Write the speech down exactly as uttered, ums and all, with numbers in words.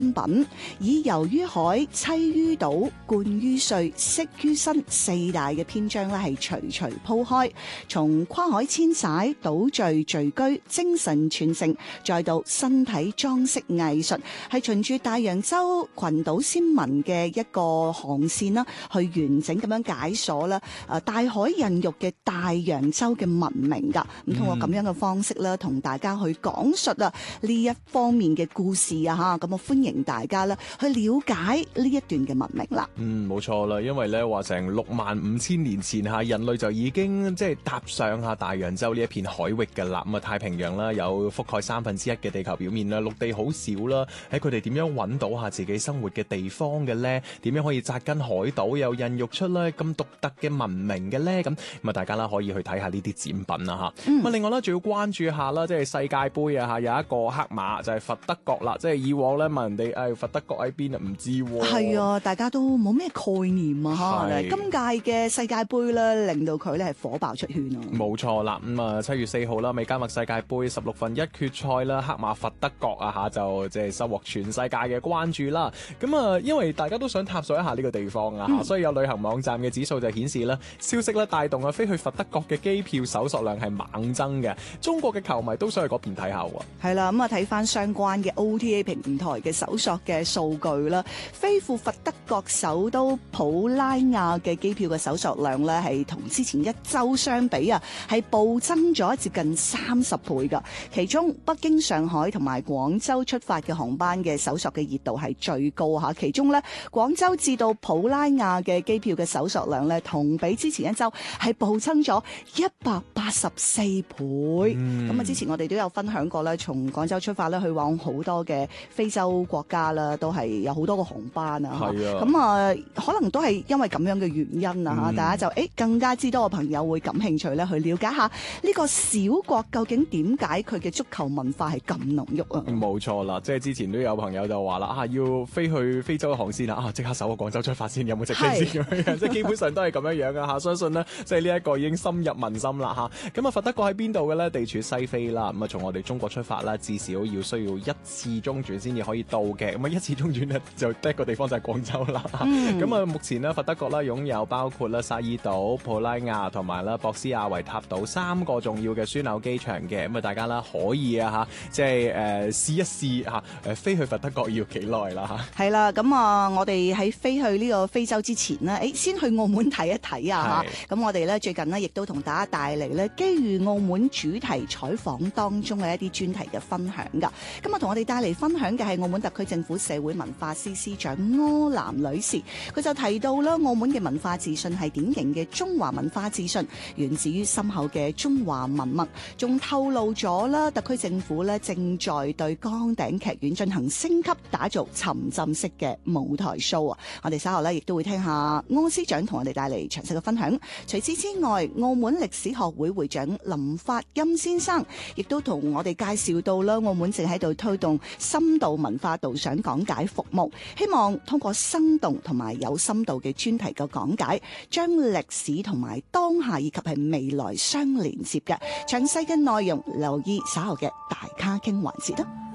品，以遊於海、棲於島、冠於歲、息於身四大嘅篇章咧，係徐徐鋪開，從跨海遷徙、島嶼聚居、精神傳承，再到身體裝飾藝術，係循住大洋洲群島先民嘅一個航線啦，去完整咁樣解鎖啦，誒大海孕育嘅大洋洲嘅文明噶。咁通過咁樣嘅方式咧，同大家去講述啊呢一方面嘅故事啊吓，咁我歡迎大家咧去了解呢一段嘅文明啦。 嗯，冇錯啦，因為咧話成六萬五千年前吓，人類就已經即係踏上下大洋洲呢一片海域噶啦。咁啊，太平洋啦有覆蓋三分之一嘅地球表面啦，陸地好少啦。喺佢哋點樣揾到下自己生活嘅地方嘅咧？點樣可以紮根海島又孕育出咧咁獨特嘅文明嘅咧？咁咁啊，大家啦可以去睇下呢啲展品啦吓。咁啊，另外咧仲要關注下啦，即係世界盃啊吓，有一個黑馬就係佛德國啦。即係以往咧問人哋誒佛德國喺邊啊，唔知喎。係啊，大家都冇咩概念啊嚇。今屆嘅世界盃咧，令到佢咧係火爆出圈啊。 冇錯啦，咁啊七月四號啦，美加墨世界盃十六分一決賽啦，黑馬佛德國啊嚇就即係收穫全世界嘅關注啦。咁啊，因為大家都想探索一下呢個地方啊，嗯、所以有旅行網站嘅指數就顯示啦，消息咧帶動啊飛去佛德國嘅機票搜索量係猛增嘅。中國嘅球迷都想去嗰邊睇下喎。係啦，咁啊睇翻相關嘅 O T A 平台嘅搜索嘅數據啦，飛赴佛德國首都普拉亞嘅機票嘅搜索量咧，係同之前一週相比啊，係暴增咗接近三十倍噶。其中北京、上海同埋廣州出發嘅航班嘅搜索嘅熱度係最高嚇。其中咧，廣州至到普拉亞嘅機票嘅搜索量咧，同比之前一週係暴增咗一百八十四倍。咁啊、嗯，之前我哋都有分享過咧，從廣州出發咧去往好多嘅非洲國家啦，都係有好多個航班啊。係啊，咁啊，可能都係因為咁樣嘅原因啊，嚇、嗯，大家就誒更加之多嘅朋友會感興趣咧，去了解下呢個小國究竟點解佢嘅足球文化係咁濃郁啊？冇錯啦，即係之前都有朋友就話啦，啊要飛去非洲嘅航線啊，即刻搜個廣州出發先，有冇直飛先咁樣？即係基本上都係咁樣樣嘅嚇。相信呢，即係呢一個已經深入民心啦嚇。咁啊，佛德國喺邊度嘅咧？地處西非啦。咁啊，從我哋中國出發啦，至少要需要一次中轉先至可以到嘅。咁啊，一次中轉咧就得一個地方就係廣州啦。咁啊、嗯，目前呢，佛德國啦擁有包括啦薩爾島、普拉亞同埋啦博斯亞維塔島三個重要嘅樞紐機場嘅。咁啊，大家啦可以啊嚇，即係誒試一試嚇誒飛去佛德國要幾耐啦嚇。係啦，咁啊，我哋喺飛去呢個非洲之前呢，誒先去澳門睇一睇啊嚇。咁我哋咧最近呢，亦都同大家帶嚟咧基於澳門主題採訪當中嘅一啲專題嘅分享㗎。咁啊，同我哋帶嚟分享嘅係澳門特區政府社會文化司司長柯南女士，佢就提到啦，澳門嘅文化自信係典型嘅中華文化自信，源自於深厚嘅中華文脈，仲透露咗啦，特區政府咧正在對崗頂劇院進行升級，打造沉浸式嘅舞台 show 啊！我哋稍後咧亦都會聽下柯司長同我哋帶嚟詳細嘅分享。除此之外，澳門歷史學會會長林發欽先生亦都同我哋介紹到啦，澳門正喺度推動深度文化導賞講解服務，希望通過生動同埋有深度嘅專題嘅講解，將歷史同埋當下以及係未來相連接嘅詳細嘅內容，留意稍後嘅大咖傾環節啦。